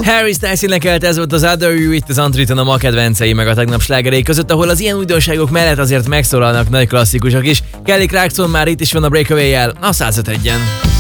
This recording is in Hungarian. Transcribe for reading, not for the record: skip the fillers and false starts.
Harry Styles énekelt, ez volt az Other You itt az Antriton, a ma kedvencei meg a tegnap slágerei között, ahol az ilyen újdonságok mellett azért megszólalnak nagy klasszikusok is. Kelly Clarkson már itt is van a Breakaway-jel, a 105-en.